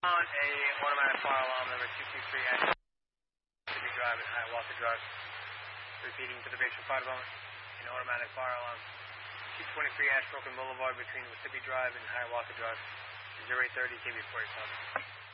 On a automatic fire alarm number 223 at Mississippi Drive and Hiawatha Drive. Repeating to the Bayshore Fire Department. An automatic fire alarm. 223 Ashbroken Boulevard between Mississippi Drive and Hiawatha Drive. 0830 KB 45.